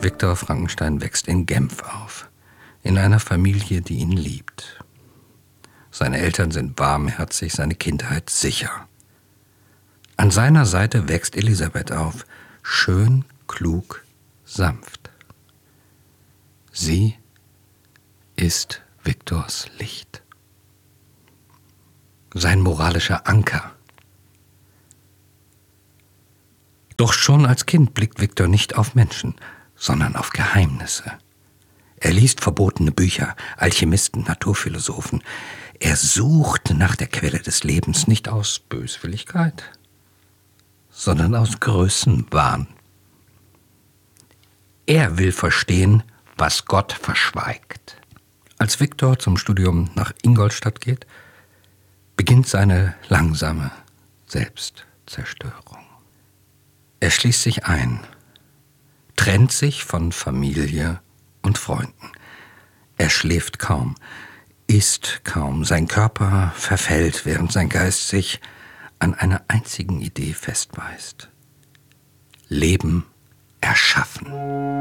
Viktor Frankenstein wächst in Genf auf, in einer Familie, die ihn liebt. Seine Eltern sind warmherzig, seine Kindheit sicher. An seiner Seite wächst Elisabeth auf, schön, klug, sanft. Sie ist Viktors Licht. Sein moralischer Anker. Doch schon als Kind blickt Viktor nicht auf Menschen, sondern auf Geheimnisse. Er liest verbotene Bücher, Alchemisten, Naturphilosophen. Er sucht nach der Quelle des Lebens nicht aus Böswilligkeit, sondern aus Größenwahn. Er will verstehen, was Gott verschweigt. Als Viktor zum Studium nach Ingolstadt geht, beginnt seine langsame Selbstzerstörung. Er schließt sich ein, trennt sich von Familie und Freunden. Er schläft kaum, isst kaum. Sein Körper verfällt, während sein Geist sich an einer einzigen Idee festbeißt: Leben erschaffen.